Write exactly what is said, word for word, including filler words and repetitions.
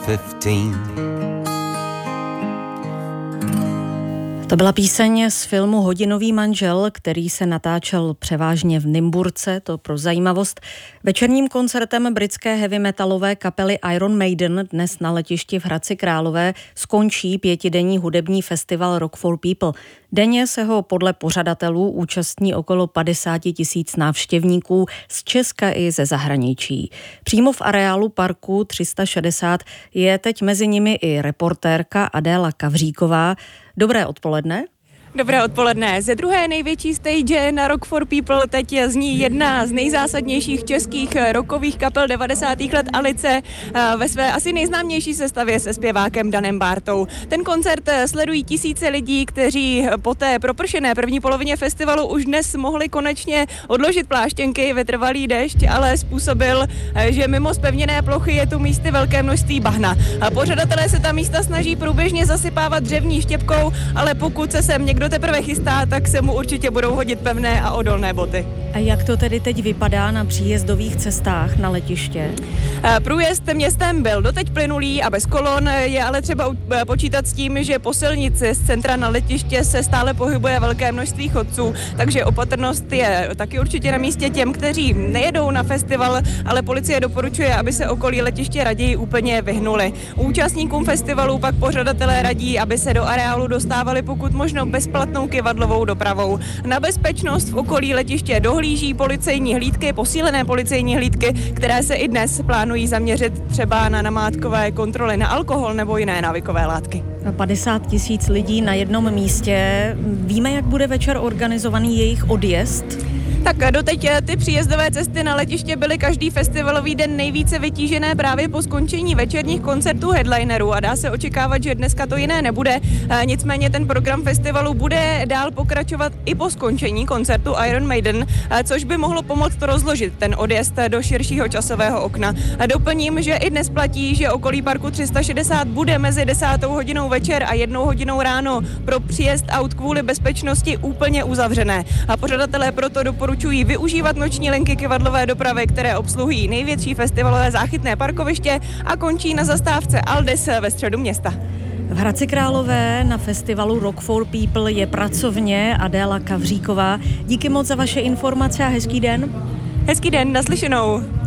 fifteen. To byla píseň z filmu Hodinový manžel, který se natáčel převážně v Nymburce, to pro zajímavost. Večerním koncertem britské heavy metalové kapely Iron Maiden dnes na letišti v Hradci Králové skončí pětidenní hudební festival Rock for People. Denně se ho podle pořadatelů účastní okolo padesát tisíc návštěvníků z Česka i ze zahraničí. Přímo v areálu parku tři sta šedesát je teď mezi nimi i reportérka Adéla Kavříková. Dobré odpoledne. Dobré odpoledne. Ze druhé největší stage na Rock for People teď zní jedna z nejzásadnějších českých rockových kapel devadesátých let Alice ve své asi nejznámější sestavě se zpěvákem Danem Bártou. Ten koncert sledují tisíce lidí, kteří po té propršené první polovině festivalu už dnes mohli konečně odložit pláštěnky. Vytrvalý déšť ale způsobil, že mimo zpevněné plochy je tu místy velké množství bahna. Pořadatelé se ta místa snaží průběžně zasypávat dřevní štěpkou, ale pokud se sem někdo kdo teprve chystá, tak se mu určitě budou hodit pevné a odolné boty. A jak to tedy teď vypadá na příjezdových cestách na letiště? Průjezd městem byl doteď plynulý a bez kolon, je ale třeba počítat s tím, že po silnici z centra na letiště se stále pohybuje velké množství chodců, takže opatrnost je taky určitě na místě těm, kteří nejedou na festival, ale policie doporučuje, aby se okolí letiště raději úplně vyhnuli. Účastníkům festivalu pak pořadatelé radí, aby se do areálu dostávali pokud možno bezplatnou kyvadlovou dopravou. Na bezpečnost v okolí letiště dohlíží policejní hlídky, posílené policejní hlídky, které se i dnes plánují zaměřit třeba na namátkové kontroly na alkohol nebo jiné návykové látky. padesát tisíc lidí na jednom místě. Víme, jak bude večer organizovaný jejich odjezd? Tak doteď ty příjezdové cesty na letiště byly každý festivalový den nejvíce vytížené právě po skončení večerních koncertů headlinerů a dá se očekávat, že dneska to jiné nebude. Nicméně ten program festivalu bude dál pokračovat i po skončení koncertu Iron Maiden, což by mohlo pomoct rozložit ten odjezd do širšího časového okna. Doplním, že i dnes platí, že okolí parku tři sta šedesát bude mezi desátou hodinou večer a jednou hodinou ráno pro příjezd aut kvůli bezpečnosti úplně uzavřené. A pořadatelé proto doporučují Doporučují využívat noční linky kyvadlové dopravy, které obsluhují největší festivalové záchytné parkoviště a končí na zastávce Aldis ve středu města. V Hradci Králové na festivalu Rock for People je pracovně Adéla Kavříková. Díky moc za vaše informace a hezký den. Hezký den, naslyšenou.